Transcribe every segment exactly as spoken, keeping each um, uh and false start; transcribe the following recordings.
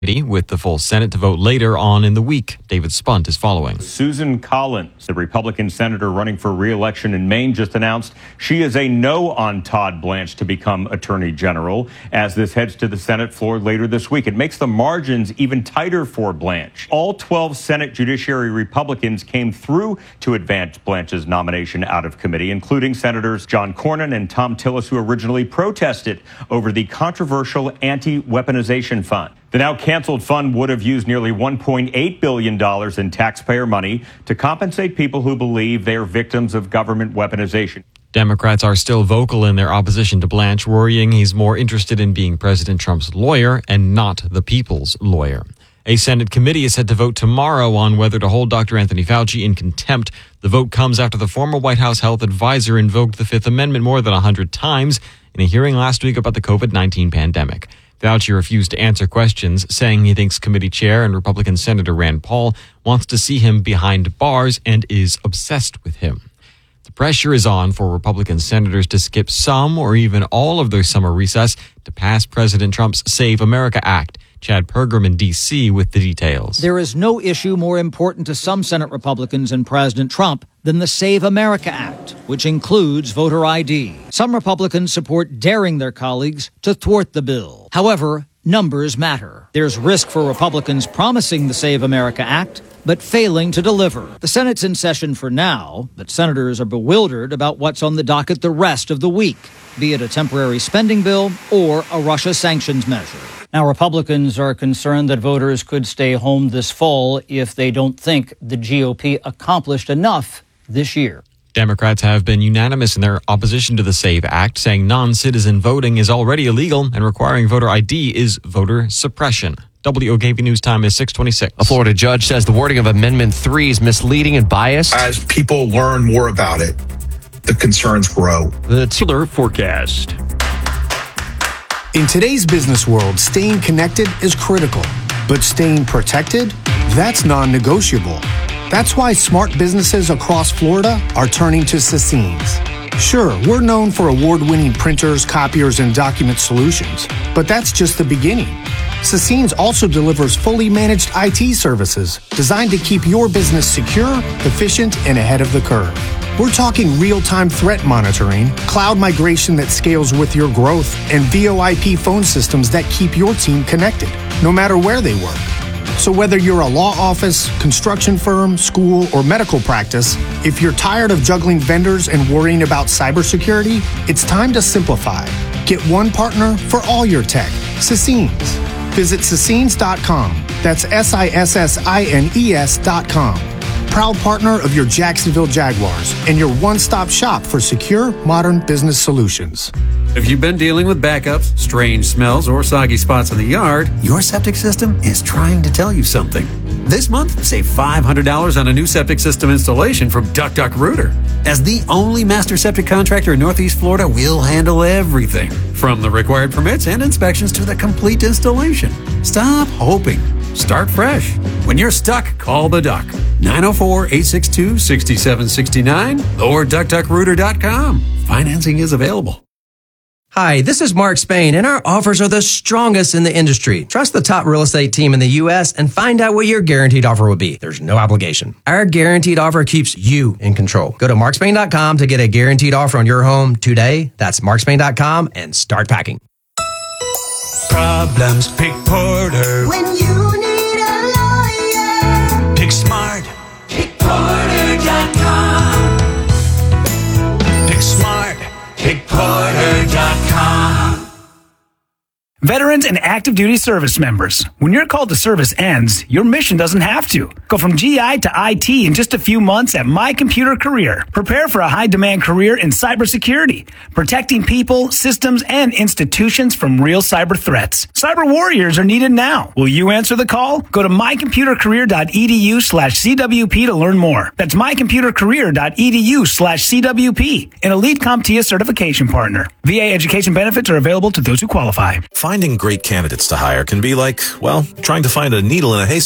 with the full Senate to vote later on in the week. David Spunt is following. Susan Collins, the Republican senator running for re-election in Maine, just announced she is a no on Todd Blanche to become Attorney General as this heads to the Senate floor later this week. It makes the margins even tighter for Blanche. All twelve Senate Judiciary Republicans came through to advance Blanche's nomination out of committee, including Senators John Cornyn and Thom Tillis, who originally protested over the controversial anti-weaponization fund. The now canceled fund would have used nearly one point eight billion dollars in taxpayer money to compensate people who believe they are victims of government weaponization. Democrats are still vocal in their opposition to Blanche, worrying he's more interested in being President Trump's lawyer and not the people's lawyer. A Senate committee is set to vote tomorrow on whether to hold Doctor Anthony Fauci in contempt. The vote comes after the former White House health advisor invoked the Fifth Amendment more than one hundred times in a hearing last week about the covid nineteen pandemic. Fauci refused to answer questions, saying he thinks committee chair and Republican Senator Rand Paul wants to see him behind bars and is obsessed with him. The pressure is on for Republican senators to skip some or even all of their summer recess to pass President Trump's Save America Act. Chad Pergram in D C with the details. There is no issue more important to some Senate Republicans and President Trump than the Save America Act, which includes voter I D. Some Republicans support daring their colleagues to thwart the bill. However, numbers matter. There's risk for Republicans promising the Save America Act, but failing to deliver. The Senate's in session for now, but senators are bewildered about what's on the docket the rest of the week, be it a temporary spending bill or a Russia sanctions measure. Now, Republicans are concerned that voters could stay home this fall if they don't think the G O P accomplished enough this year. Democrats have been unanimous in their opposition to the SAVE Act, saying non-citizen voting is already illegal and requiring voter I D is voter suppression. W O K V News time is six twenty-six. A Florida judge says the wording of Amendment three is misleading and biased. As people learn more about it, the concerns grow. The Tiller forecast. In today's business world, staying connected is critical, but staying protected, that's non-negotiable. That's why smart businesses across Florida are turning to Sassines. Sure, we're known for award-winning printers, copiers, and document solutions, but that's just the beginning. Sassines also delivers fully managed I T services designed to keep your business secure, efficient, and ahead of the curve. We're talking real-time threat monitoring, cloud migration that scales with your growth, and V O I P phone systems that keep your team connected, no matter where they work. So whether you're a law office, construction firm, school, or medical practice, if you're tired of juggling vendors and worrying about cybersecurity, it's time to simplify. Get one partner for all your tech. Sassines. Visit Sassines dot com. That's S I S S I N E S dot com. Proud partner of your Jacksonville Jaguars and your one-stop shop for secure, modern business solutions. If you've been dealing with backups, strange smells, or soggy spots in the yard, your septic system is trying to tell you something. This month, save five hundred dollars on a new septic system installation from Duck Duck Rooter. As the only master septic contractor in Northeast Florida, we'll handle everything, from the required permits and inspections to the complete installation. Stop hoping. Start fresh. When you're stuck, call the Duck. nine oh four, eight six two, six seven six nine or duck duck rooter dot com. Financing is available. Hi, this is Mark Spain, and our offers are the strongest in the industry. Trust the top real estate team in the U S and find out what your guaranteed offer will be. There's no obligation. Our guaranteed offer keeps you in control. Go to mark spain dot com to get a guaranteed offer on your home today. That's mark spain dot com and start packing. Problems, pick Porter. When you need a lawyer, Pick smart. pick porter dot com. Pick smart. pick porter dot com. Veterans and active duty service members, when your call to service ends, your mission doesn't have to. Go from G I to I T in just a few months at My Computer Career. Prepare for a high-demand career in cybersecurity, protecting people, systems, and institutions from real cyber threats. Cyber warriors are needed now. Will you answer the call? Go to my computer career dot e d u slash c w p to learn more. That's my computer career dot e d u slash c w p, an elite CompTIA certification partner. V A education benefits are available to those who qualify. Finding great candidates to hire can be like, well, trying to find a needle in a haystack.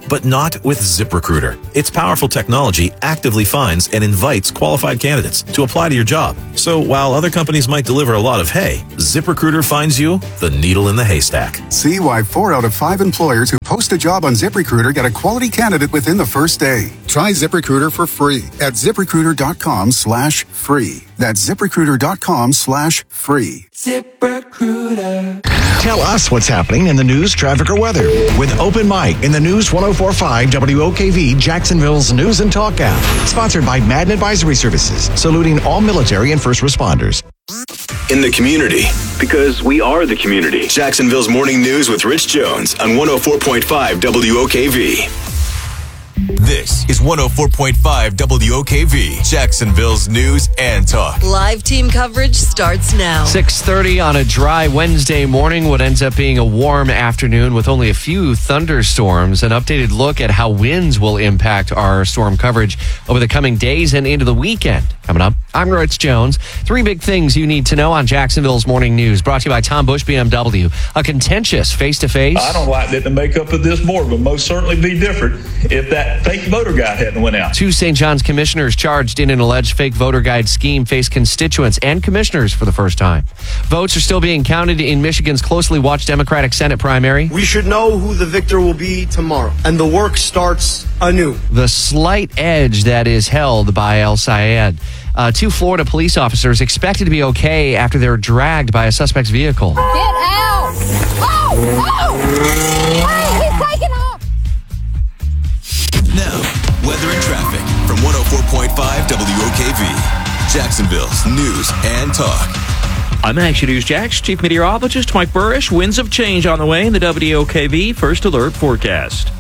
but not with ZipRecruiter. Its powerful technology actively finds and invites qualified candidates to apply to your job. So while other companies might deliver a lot of hay, ZipRecruiter finds you the needle in the haystack. See why four out of five employers who post a job on ZipRecruiter get a quality candidate within the first day. Try ZipRecruiter for free at ZipRecruiter.com slash free. That's ZipRecruiter.com slash free. ZipRecruiter. Tell us what's happening in the news, traffic, or weather with Open Mic in the News one oh four point five W O K V Jacksonville's News and Talk app. Sponsored by Madden Advisory Services, saluting all military and first responders. In the community, because we are the community. Jacksonville's Morning News with Rich Jones on one oh four point five W O K V. This is one oh four point five W O K V, Jacksonville's News and Talk. Live team coverage starts now. six thirty on a dry Wednesday morning, what ends up being a warm afternoon with only a few thunderstorms. An updated look at how winds will impact our storm coverage over the coming days and into the weekend. Coming up, I'm Rich Jones. Three big things you need to know on Jacksonville's Morning News, brought to you by Tom Bush B M W. A contentious face-to-face. I don't like that the makeup of this board would most certainly be different if that fake voter guide hadn't went out. Two Saint John's commissioners charged in an alleged fake voter guide scheme face constituents and commissioners for the first time. Votes are still being counted in Michigan's closely watched Democratic Senate primary. We should know who the victor will be tomorrow, and the work starts anew. The slight edge that is held by El Sayed. Uh, two Florida police officers expected to be okay after they were dragged by a suspect's vehicle. Get out! Oh! Oh! Hey, he's taking off! Now, weather and traffic from one oh four point five W O K V, Jacksonville's News and Talk. I'm Action News Jax Chief Meteorologist Mike Burrish. Winds of change on the way in the W O K V First Alert forecast.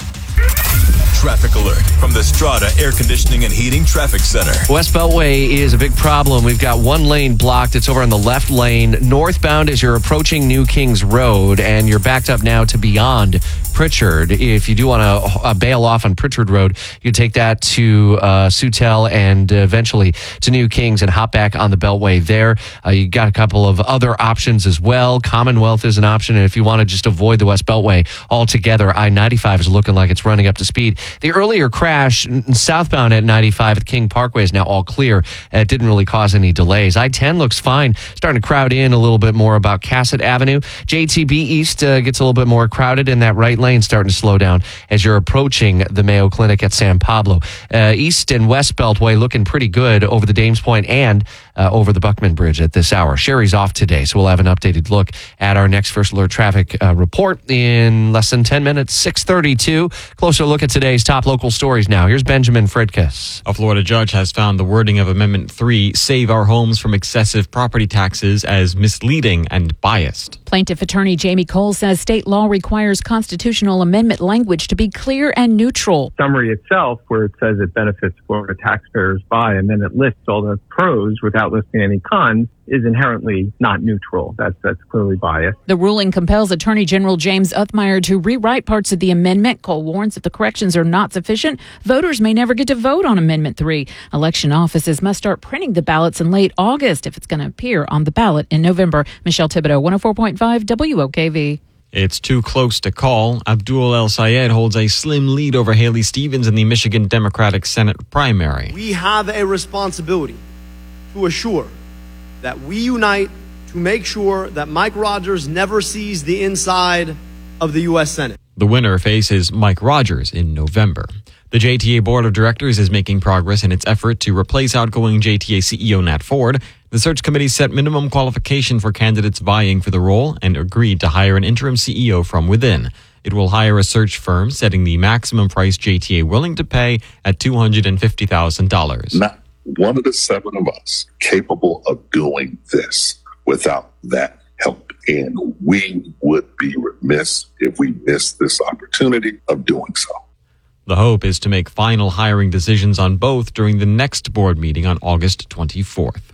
Traffic alert from the Strata Air Conditioning and Heating Traffic Center. West Beltway is a big problem. We've got one lane blocked. It's over on the left lane. Northbound as you're approaching New Kings Road, and you're backed up now to beyond Pritchard. If you do want to uh, bail off on Pritchard Road, you take that to uh, Sutel and uh, eventually to New Kings and hop back on the Beltway there. Uh, you got a couple of other options as well. Commonwealth is an option, and if you want to just avoid the West Beltway altogether, I ninety-five is looking like it's running up to speed. The earlier crash southbound at ninety-five at King Parkway is now all clear. It didn't really cause any delays. I ten looks fine. Starting to crowd in a little bit more about Cassett Avenue. J T B East uh, gets a little bit more crowded, in that right lane starting to slow down as you're approaching the Mayo Clinic at San Pablo. Uh, East and West Beltway looking pretty good over the Dames Point and uh, over the Buckman Bridge at this hour. Sherry's off today, so we'll have an updated look at our next First Alert traffic uh, report in less than ten minutes, six thirty-two. Closer look at today's top local stories now. Here's Benjamin Fredkes. A Florida judge has found the wording of Amendment three, Save Our Homes from Excessive Property Taxes, as misleading and biased. Plaintiff attorney Jamie Cole says state law requires constitutional amendment language to be clear and neutral. Summary itself, where it says it benefits Florida taxpayers by, and then it lists all the pros without listing any cons, is inherently not neutral. That's that's clearly biased. The ruling compels Attorney General James Uthmeier to rewrite parts of the amendment. Cole warns if the corrections are not sufficient, voters may never get to vote on Amendment three. Election offices must start printing the ballots in late August if it's going to appear on the ballot in November. Michelle Thibodeau, one oh four point five W O K V. It's too close to call. Abdul El Sayed holds a slim lead over Haley Stevens in the Michigan Democratic Senate primary. We have a responsibility to assure that we unite to make sure that Mike Rogers never sees the inside of the U S Senate. The winner faces Mike Rogers in November. The J T A Board of Directors is making progress in its effort to replace outgoing J T A C E O Nat Ford. The search committee set minimum qualification for candidates vying for the role and agreed to hire an interim C E O from within. It will hire a search firm, setting the maximum price J T A willing to pay at two hundred fifty thousand dollars. Not one of the seven of us capable of doing this without that help. And we would be remiss if we missed this opportunity of doing so. The hope is to make final hiring decisions on both during the next board meeting on August twenty-fourth.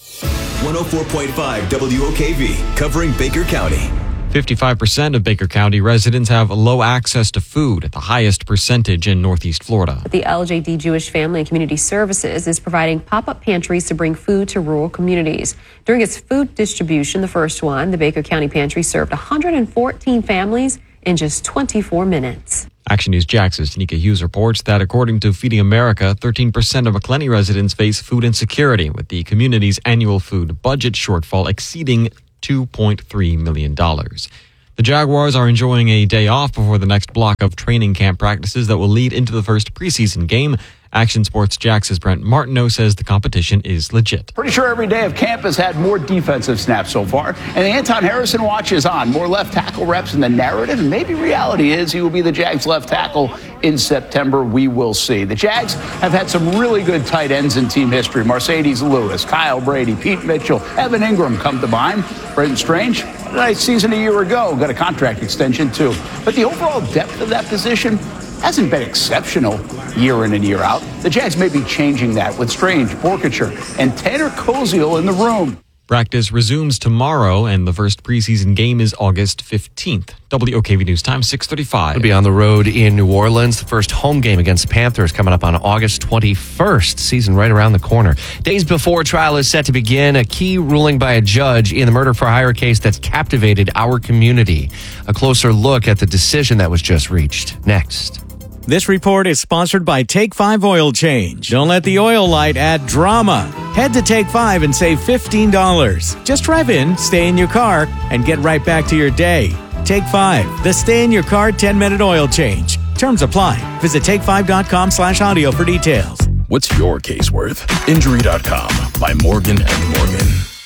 one oh four point five W O K V, covering Baker County. fifty-five percent of Baker County residents have low access to food, the highest percentage in Northeast Florida. The L J D Jewish Family and Community Services is providing pop-up pantries to bring food to rural communities. During its food distribution, the first one, the Baker County Pantry served one hundred fourteen families in just twenty-four minutes. Action News Jax's Tanika Hughes reports that according to Feeding America, thirteen percent of McClenny residents face food insecurity, with the community's annual food budget shortfall exceeding two point three million dollars. The Jaguars are enjoying a day off before the next block of training camp practices that will lead into the first preseason game. Action Sports Jax's Brent Martineau says the competition is legit. Pretty sure every day of camp has had more defensive snaps so far. And the Anton Harrison watch is on. More left tackle reps in the narrative. And maybe reality is he will be the Jags left tackle in September. We will see. The Jags have had some really good tight ends in team history. Mercedes Lewis, Kyle Brady, Pete Mitchell, Evan Ingram come to mind. Brenton Strange, a nice season a year ago. Got a contract extension too. But the overall depth of that position hasn't been exceptional year in and year out. The Jags may be changing that with Strange, Borkature, and Tanner Koziel in the room. Practice resumes tomorrow, and the first preseason game is August fifteenth. W O K V News Time, six thirty-five. We'll be on the road in New Orleans. The first home game against the Panthers coming up on August twenty-first. Season right around the corner. Days before trial is set to begin, a key ruling by a judge in the murder-for-hire case that's captivated our community. A closer look at the decision that was just reached. Next. This report is sponsored by Take five Oil Change. Don't let the oil light add drama. Head to Take five and save fifteen dollars. Just drive in, stay in your car, and get right back to your day. Take five, the stay-in-your-car ten-minute oil change. Terms apply. Visit take five dot com slash audio for details. What's your case worth? Injury dot com by Morgan and Morgan.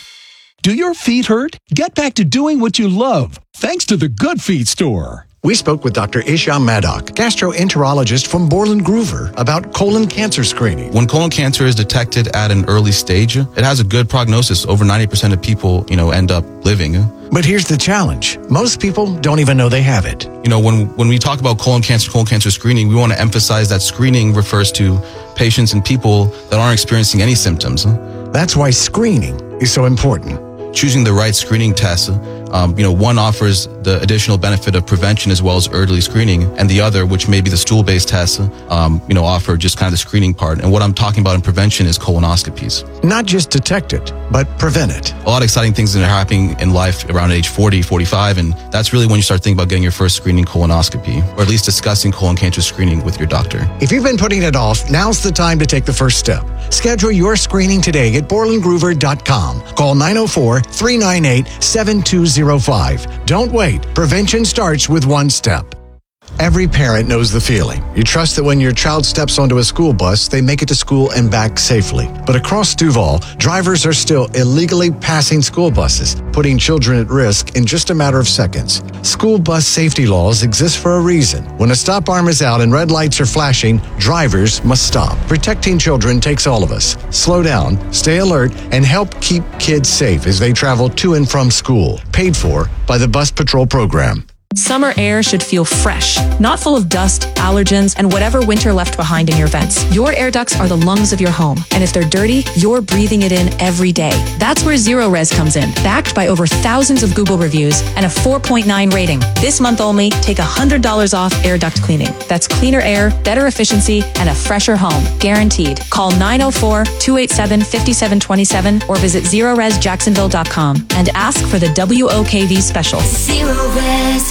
Do your feet hurt? Get back to doing what you love, thanks to the Good Feet Store. We spoke with Doctor Isham Maddock, gastroenterologist from Borland Groover, about colon cancer screening. When colon cancer is detected at an early stage, it has a good prognosis. Over ninety percent of people, you know, end up living. But here's the challenge. Most people don't even know they have it. You know, when, when we talk about colon cancer, colon cancer screening, we want to emphasize that screening refers to patients and people that aren't experiencing any symptoms. That's why screening is so important. Choosing the right screening test, um, you know, one offers the additional benefit of prevention as well as early screening, and the other, which may be the stool-based test, um, you know, offer just kind of the screening part. And what I'm talking about in prevention is colonoscopies. Not just detect it, but prevent it. A lot of exciting things that are happening in life around age forty, forty-five, and that's really when you start thinking about getting your first screening colonoscopy, or at least discussing colon cancer screening with your doctor. If you've been putting it off, now's the time to take the first step. Schedule your screening today at borland groover dot com. Call nine oh four, three nine eight, seven two oh five. Don't wait. Prevention starts with one step. Every parent knows the feeling. You trust that when your child steps onto a school bus, they make it to school and back safely. But across Duval, drivers are still illegally passing school buses, putting children at risk in just a matter of seconds. School bus safety laws exist for a reason. When a stop arm is out and red lights are flashing, drivers must stop. Protecting children takes all of us. Slow down, stay alert, and help keep kids safe as they travel to and from school. Paid for by the Bus Patrol Program. Summer air should feel fresh, not full of dust, allergens, and whatever winter left behind in your vents. Your air ducts are the lungs of your home, and if they're dirty, you're breathing it in every day. That's where Zero Res comes in, backed by over thousands of Google reviews and a four point nine rating. This month only, take one hundred dollars off air duct cleaning. That's cleaner air, better efficiency, and a fresher home, guaranteed. Call nine oh four, two eight seven, five seven two seven or visit zero res jacksonville dot com and ask for the W O K V special. Zero Res.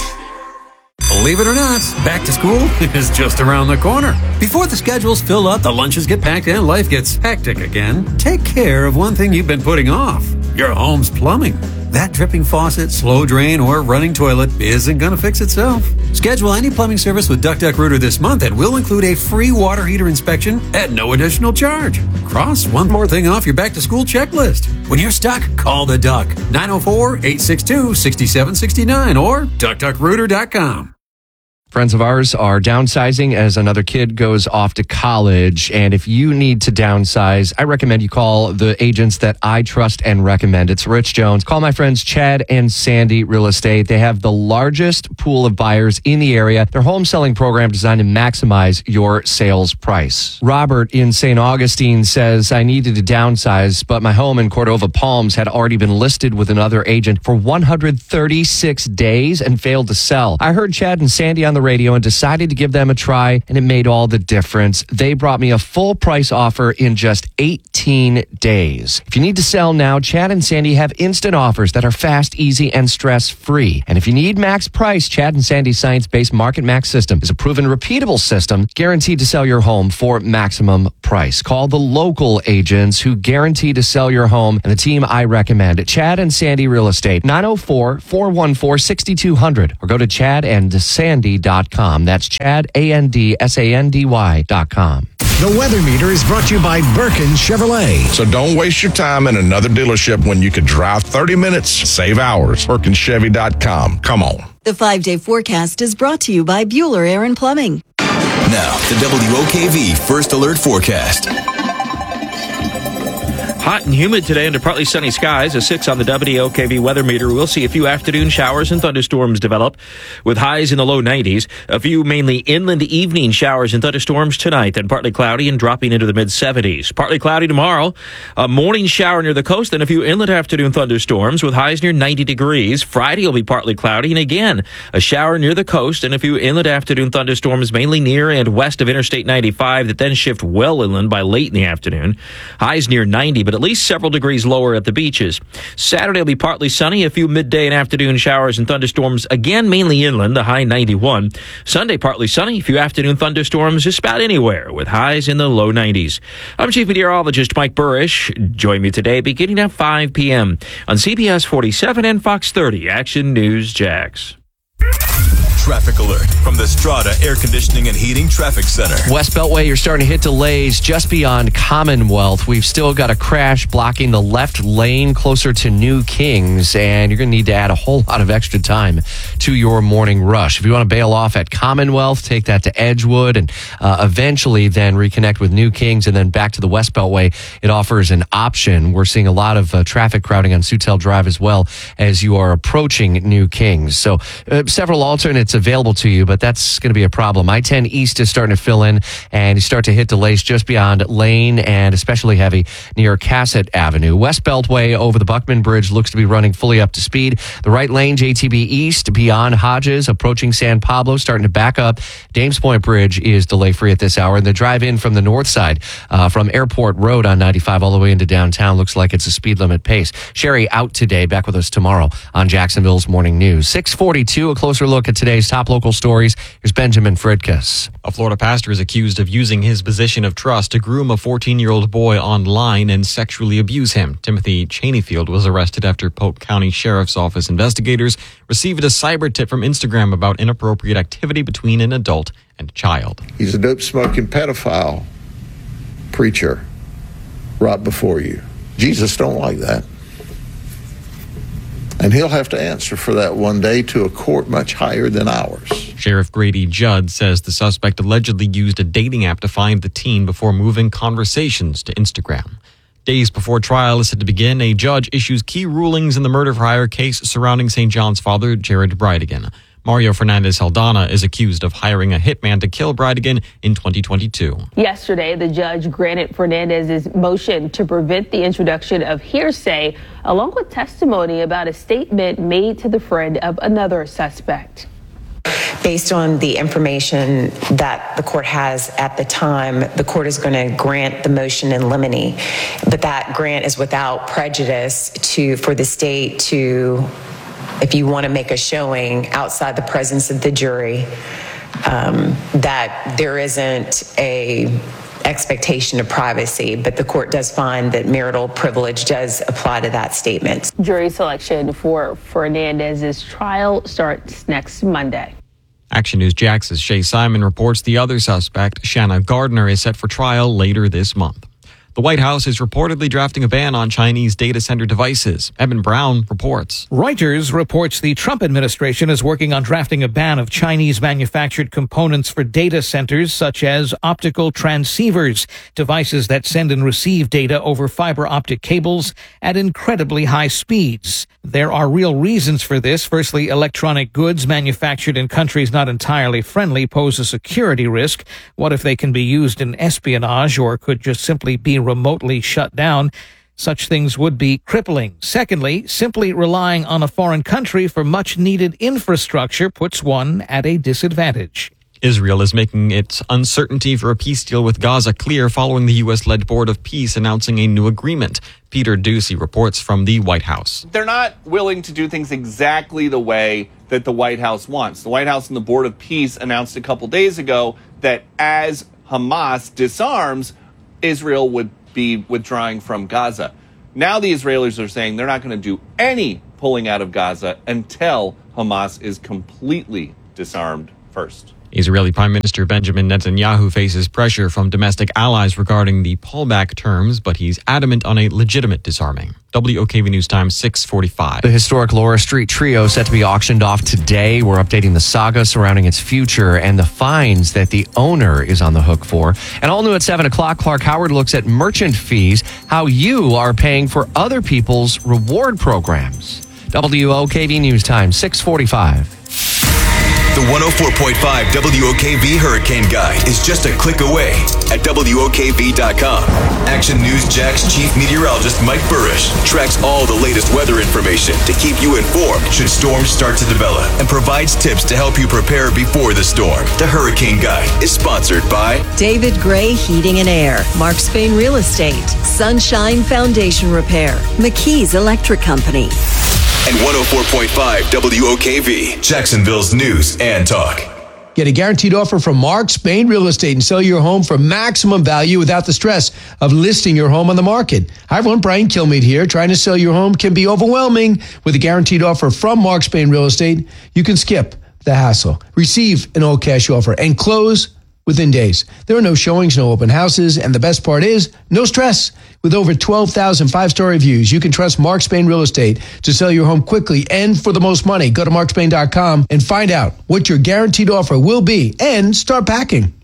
Believe it or not, back to school is just around the corner. Before the schedules fill up, the lunches get packed, and life gets hectic again, take care of one thing you've been putting off: your home's plumbing. That dripping faucet, slow drain, or running toilet isn't going to fix itself. Schedule any plumbing service with Duck Duck Rooter this month, and we'll include a free water heater inspection at no additional charge. Cross one more thing off your back-to-school checklist. When you're stuck, call the Duck, nine oh four, eight six two, six seven six nine or duck duck rooter dot com. Friends of ours are downsizing as another kid goes off to college. And if you need to downsize, I recommend you call the agents that I trust and recommend. It's Rich Jones. Call my friends Chad and Sandy Real Estate. They have the largest pool of buyers in the area. Their home selling program designed to maximize your sales price. Robert in Saint Augustine says, I needed to downsize, but my home in Cordova Palms had already been listed with another agent for one hundred thirty-six days and failed to sell. I heard Chad and Sandy on the the radio and decided to give them a try, and it made all the difference. They brought me a full price offer in just eighteen days. If you need to sell now, Chad and Sandy have instant offers that are fast, easy, and stress-free. And if you need max price, Chad and Sandy's science-based Market Max system is a proven, repeatable system guaranteed to sell your home for maximum price. Call the local agents who guarantee to sell your home, and the team I recommend at Chad and Sandy Real Estate, nine oh four, four one four, six two zero zero, or go to chad and sandy dot com. That's Chad, A N D S A N D Y dot com. The Weather Meter is brought to you by Birkin Chevrolet. So don't waste your time in another dealership when you could drive thirty minutes, save hours. Birkin Chevy dot com. Come on. The five-day forecast is brought to you by Bueller Air and Plumbing. Now, the W O K V First Alert Forecast. Hot and humid today under partly sunny skies. A six on the W O K V weather meter. We'll see a few afternoon showers and thunderstorms develop with highs in the low nineties. A few mainly inland evening showers and thunderstorms tonight, then partly cloudy and dropping into the mid seventies. Partly cloudy tomorrow. A morning shower near the coast, then a few inland afternoon thunderstorms with highs near ninety degrees. Friday will be partly cloudy, and again, a shower near the coast and a few inland afternoon thunderstorms mainly near and west of Interstate ninety-five that then shift well inland by late in the afternoon. Highs near ninety, but at least several degrees lower at the beaches. Saturday will be partly sunny, a few midday and afternoon showers and thunderstorms, again mainly inland, a high ninety-one. Sunday partly sunny, a few afternoon thunderstorms just about anywhere with highs in the low nineties. I'm Chief Meteorologist Mike Burrish. Join me today beginning at five p.m. on C B S forty-seven and Fox thirty Action News Jax. Traffic alert from the Strata Air Conditioning and Heating Traffic Center. West Beltway, you're starting to hit delays just beyond Commonwealth. We've still got a crash blocking the left lane closer to New Kings, and you're going to need to add a whole lot of extra time to your morning rush. If you want to bail off at Commonwealth, take that to Edgewood, and uh, eventually then reconnect with New Kings and then back to the West Beltway. It offers an option. We're seeing a lot of uh, traffic crowding on Sutel Drive as well as you are approaching New Kings. So uh, several alternates available to you, but that's going to be a problem. I ten East is starting to fill in, and you start to hit delays just beyond Lane and especially heavy near Cassett Avenue. West Beltway over the Buckman Bridge looks to be running fully up to speed. The right lane, J T B East, beyond Hodges, approaching San Pablo, starting to back up. Dames Point Bridge is delay-free at this hour, and the drive-in from the north side uh, from Airport Road on ninety-five all the way into downtown looks like it's a speed limit pace. Sherry out today, back with us tomorrow on Jacksonville's Morning News. six forty-two, a closer look at today's top local stories. Here's Benjamin Fridkus. A Florida pastor is accused of using his position of trust to groom a fourteen-year-old boy online and sexually abuse him. Timothy Cheneyfield was arrested after Polk County Sheriff's Office investigators received a cyber tip from Instagram about inappropriate activity between an adult and a child. He's a dope-smoking pedophile preacher right before you. Jesus don't like that. And he'll have to answer for that one day to a court much higher than ours. Sheriff Grady Judd says the suspect allegedly used a dating app to find the teen before moving conversations to Instagram. Days before trial is set to begin, a judge issues key rulings in the murder for hire case surrounding Saint John's father, Jared Bridegan. Mario Fernandez Haldana is accused of hiring a hitman to kill Bridegan in twenty twenty-two. Yesterday, the judge granted Fernandez's motion to prevent the introduction of hearsay, along with testimony about a statement made to the friend of another suspect. Based on the information that the court has at the time, the court is going to grant the motion in limine, but that grant is without prejudice to for the state to, if you want to make a showing outside the presence of the jury, um, that there isn't a expectation of privacy, but the court does find that marital privilege does apply to that statement. Jury selection for Fernandez's trial starts next Monday. Action News Jax's Shay Simon reports the other suspect, Shanna Gardner, is set for trial later this month. The White House is reportedly drafting a ban on Chinese data center devices. Evan Brown reports. Reuters reports the Trump administration is working on drafting a ban of Chinese manufactured components for data centers, such as optical transceivers, devices that send and receive data over fiber optic cables at incredibly high speeds. There are real reasons for this. Firstly, electronic goods manufactured in countries not entirely friendly pose a security risk. What if they can be used in espionage or could just simply be remotely shut down? Such things would be crippling. Secondly, simply relying on a foreign country for much-needed infrastructure puts one at a disadvantage. Israel is making its uncertainty for a peace deal with Gaza clear following the U S-led Board of Peace announcing a new agreement. Peter Doocy reports from the White House. They're not willing to do things exactly the way that the White House wants. The White House and the Board of Peace announced a couple days ago that as Hamas disarms, Israel would be withdrawing from Gaza. Now the Israelis are saying they're not going to do any pulling out of Gaza until Hamas is completely disarmed first. Israeli Prime Minister Benjamin Netanyahu faces pressure from domestic allies regarding the pullback terms, but he's adamant on a legitimate disarming. W O K V News Time, six forty-five. The historic Laura Street Trio set to be auctioned off today. We're updating the saga surrounding its future and the fines that the owner is on the hook for. And all new at seven o'clock, Clark Howard looks at merchant fees, how you are paying for other people's reward programs. W O K V News Time, six forty-five. The one oh four point five W O K V Hurricane Guide is just a click away at W O K V dot com. Action News Jack's chief meteorologist Mike Burrish tracks all the latest weather information to keep you informed should storms start to develop and provides tips to help you prepare before the storm. The Hurricane Guide is sponsored by David Gray Heating and Air, Mark Spain Real Estate, Sunshine Foundation Repair, McKee's Electric Company. And one oh four point five W O K V, Jacksonville's news and talk. Get a guaranteed offer from Mark Spain Real Estate and sell your home for maximum value without the stress of listing your home on the market. Hi everyone, Brian Kilmeade here. Trying to sell your home can be overwhelming. With a guaranteed offer from Mark Spain Real Estate, you can skip the hassle, receive an all cash offer, and close within days. There are no showings, no open houses, and the best part is, no stress. With over twelve thousand five-star reviews, you can trust Mark Spain Real Estate to sell your home quickly and for the most money. Go to mark spain dot com and find out what your guaranteed offer will be and start packing.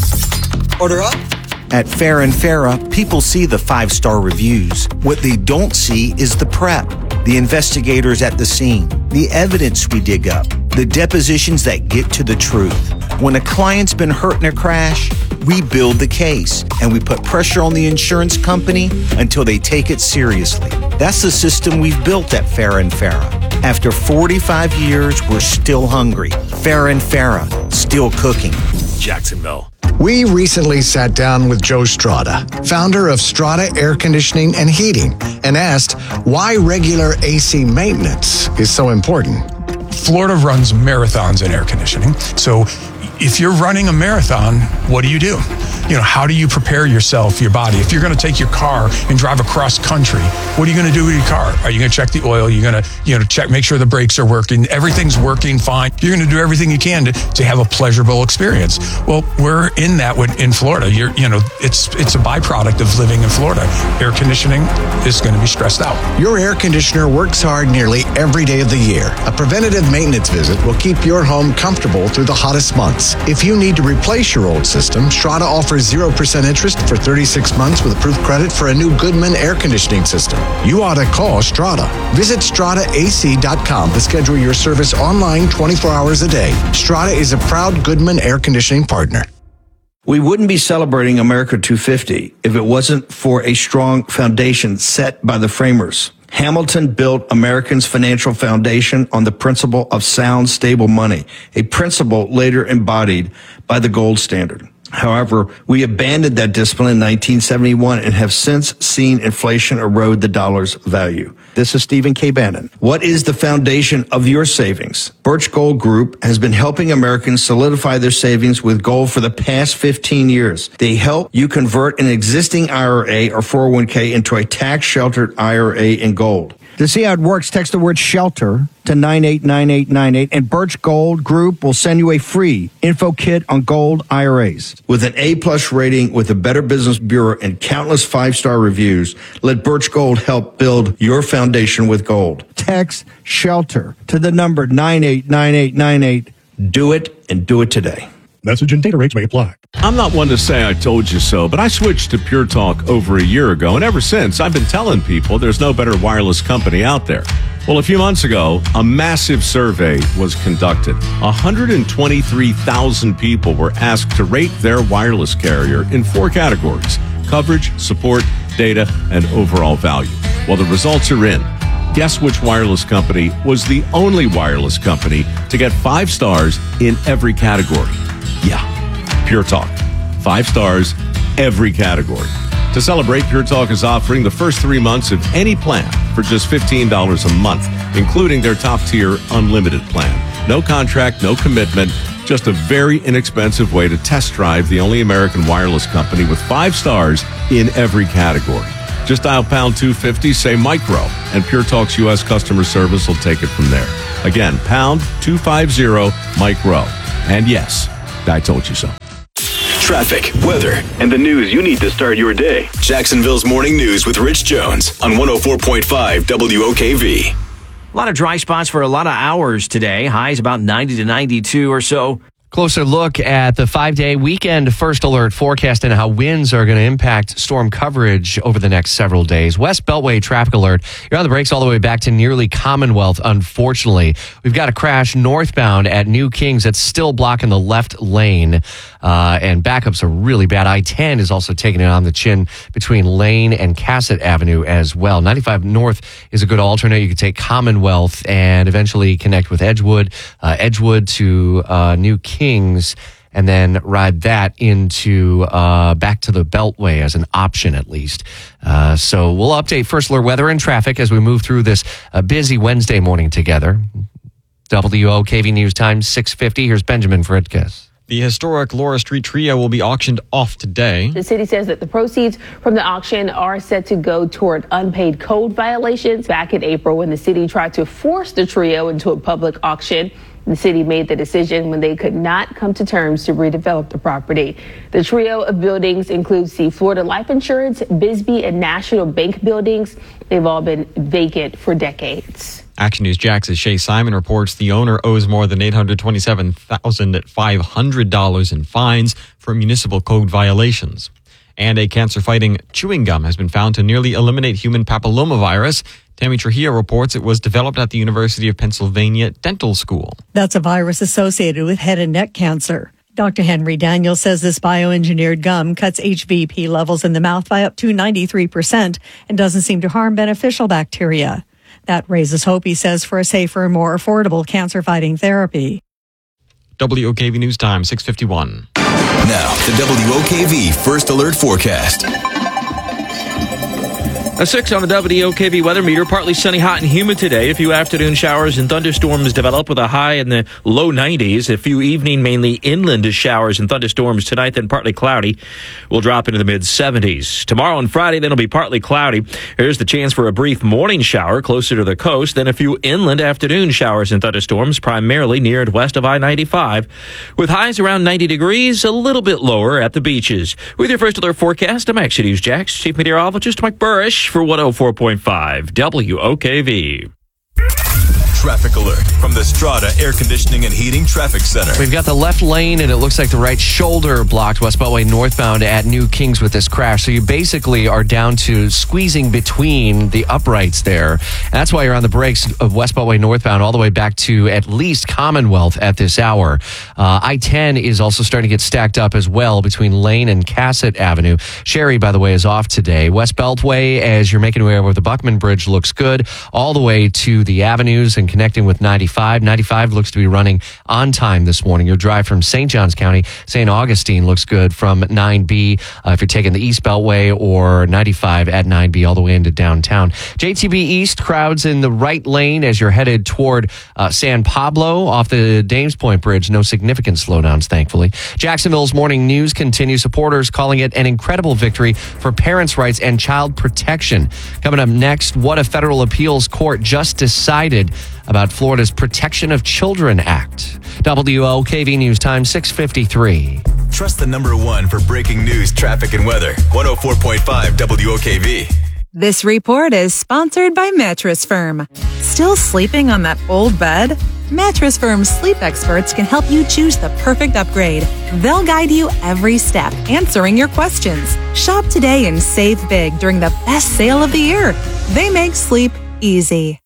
Order up. At Fair and Farah, people see the five-star reviews. What they don't see is the prep, the investigators at the scene, the evidence we dig up, the depositions that get to the truth. When a client's been hurt in a crash, we build the case and we put pressure on the insurance company until they take it seriously. That's the system we've built at Fair and Farah. After forty-five years, we're still hungry. Fair and Farah, still cooking. Jacksonville. We recently sat down with Joe Strada, founder of Strada Air Conditioning and Heating, and asked why regular A C maintenance is so important. Florida runs marathons in air conditioning. So if you're running a marathon, what do you do? You know, how do you prepare yourself, your body? If you're going to take your car and drive across country, what are you going to do with your car? Are you going to check the oil? You're going to, you know, check, make sure the brakes are working. Everything's working fine. You're going to do everything you can to, to have a pleasurable experience. Well, we're in that with, in Florida. You're, you know, it's it's a byproduct of living in Florida. Air conditioning is going to be stressed out. Your air conditioner works hard nearly every day of the year. A preventative maintenance visit will keep your home comfortable through the hottest months. If you need to replace your old system, Strada offers zero percent interest for thirty-six months with approved credit for a new Goodman air conditioning system. You ought to call Strada. Visit strada a c dot com to schedule your service online twenty-four hours a day. Strada is a proud Goodman air conditioning partner. We wouldn't be celebrating America two fifty if it wasn't for a strong foundation set by the framers. Hamilton built Americans' financial foundation on the principle of sound, stable money, a principle later embodied by the gold standard. However, we abandoned that discipline in nineteen seventy-one and have since seen inflation erode the dollar's value. This is Stephen K. Bannon. What is the foundation of your savings? Birch Gold Group has been helping Americans solidify their savings with gold for the past fifteen years. They help you convert an existing I R A or four oh one k into a tax-sheltered I R A in gold. To see how it works, text the word SHELTER to nine eight nine eight nine eight, and Birch Gold Group will send you a free info kit on gold I R As. With an A-plus rating with the Better Business Bureau and countless five-star reviews, let Birch Gold help build your foundation with gold. Text SHELTER to the number nine eight nine eight nine eight. Do it, and do it today. Message and data rates may apply. I'm not one to say I told you so, but I switched to Pure Talk over a year ago, and ever since, I've been telling people there's no better wireless company out there. Well, a few months ago, a massive survey was conducted. one hundred twenty-three thousand people were asked to rate their wireless carrier in four categories: coverage, support, data, and overall value. Well, the results are in. Guess which wireless company was the only wireless company to get five stars in every category? Yeah, Pure Talk. Five stars, every category. To celebrate, Pure Talk is offering the first three months of any plan for just fifteen dollars a month, including their top-tier unlimited plan. No contract, no commitment, just a very inexpensive way to test drive the only American wireless company with five stars in every category. Just dial pound two fifty, say micro, and Pure Talk's U S customer service will take it from there. Again, pound two fifty, micro. And yes, I told you so. Traffic, weather, and the news you need to start your day. Jacksonville's Morning News with Rich Jones on one oh four point five W O K V. A lot of dry spots for a lot of hours today. Highs about ninety to ninety-two or so. Closer look at the five-day weekend first alert forecast and how winds are going to impact storm coverage over the next several days. West Beltway traffic alert. You're on the brakes all the way back to nearly Commonwealth, unfortunately. We've got a crash northbound at New Kings that's still blocking the left lane, uh, and backups are really bad. I ten is also taking it on the chin between Lane and Cassett Avenue as well. ninety-five North is a good alternate. You could take Commonwealth and eventually connect with Edgewood, uh, Edgewood to uh, New Kings. Kings, and then ride that into uh, back to the Beltway as an option, at least. Uh, so we'll update First Alert weather and traffic as we move through this uh, busy Wednesday morning together. W O K V News Time, six fifty. Here's Benjamin Frittkes. The historic Laura Street Trio will be auctioned off today. The city says that the proceeds from the auction are set to go toward unpaid code violations. Back in April, when the city tried to force the trio into a public auction, the city made the decision when they could not come to terms to redevelop the property. The trio of buildings includes the Florida Life Insurance, Bisbee, and National Bank buildings. They've all been vacant for decades. Action News Jax's Shay Simon reports the owner owes more than eight hundred twenty-seven thousand five hundred dollars in fines for municipal code violations. And a cancer-fighting chewing gum has been found to nearly eliminate human papillomavirus. Tammy Trujillo reports it was developed at the University of Pennsylvania Dental School. That's a virus associated with head and neck cancer. Doctor Henry Daniel says this bioengineered gum cuts H V P levels in the mouth by up to ninety-three percent and doesn't seem to harm beneficial bacteria. That raises hope, he says, for a safer and more affordable cancer-fighting therapy. W O K V News Time, six fifty-one. Now, the W O K V First Alert Forecast. A six on the W O K V weather meter. Partly sunny, hot, and humid today. A few afternoon showers and thunderstorms develop with a high in the low nineties. A few evening, mainly inland showers and thunderstorms tonight, then partly cloudy. Will drop into the mid seventies. Tomorrow and Friday, then it'll be partly cloudy. Here's the chance for a brief morning shower closer to the coast. Then a few inland afternoon showers and thunderstorms, primarily near and west of I ninety-five. With highs around ninety degrees, a little bit lower at the beaches. With your First Alert forecast, I'm Action News Jax, Chief Meteorologist Mike Burrish for one oh four point five W O K V. Traffic alert from the Strata Air Conditioning and Heating Traffic Center. We've got the left lane, and it looks like the right shoulder blocked West Beltway northbound at New Kings with this crash. So you basically are down to squeezing between the uprights there. And that's why you're on the brakes of West Beltway northbound all the way back to at least Commonwealth at this hour. Uh, I ten is also starting to get stacked up as well between Lane and Cassett Avenue. Sherry, by the way, is off today. West Beltway, as you're making your way over the Buckman Bridge, looks good all the way to the avenues and connecting with ninety-five. ninety-five looks to be running on time this morning. Your drive from Saint Johns County, Saint Augustine looks good from nine B uh, if you're taking the East Beltway, or ninety-five at nine B all the way into downtown. J T B East crowds in the right lane as you're headed toward uh, San Pablo off the Dames Point Bridge. No significant slowdowns, thankfully. Jacksonville's Morning News continues. Supporters calling it an incredible victory for parents' rights and child protection. Coming up next, what a federal appeals court just decided about Florida's Protection of Children Act. W O K V News Time, six fifty-three. Trust the number one for breaking news, traffic, and weather. one oh four point five W O K V. This report is sponsored by Mattress Firm. Still sleeping on that old bed? Mattress Firm's sleep experts can help you choose the perfect upgrade. They'll guide you every step, answering your questions. Shop today and save big during the best sale of the year. They make sleep easy.